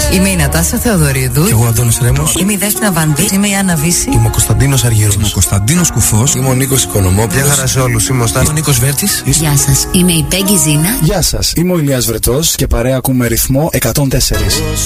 Είμαι η Νατάσα Θεοδωρίδου. Και εγώ ο Αντώνης Ρέμος. Είμαι η Δέσποινα Βανδύ. Είμαι η Άννα Βύση. Είμαι ο Κωνσταντίνος Αργύρος. Είμαι ο Κωνσταντίνος Κουφός. Είμαι ο Νίκος Οικονομόπουλος. Γεια χαρά σε όλους. Είμαι ο Νίκος Βέρτης. Γεια σας. Είμαι η Πέγγι Ζήνα. Γεια σας. Είμαι ο Ηλίας Βρετός και παρέα ακούμε ρυθμό 104.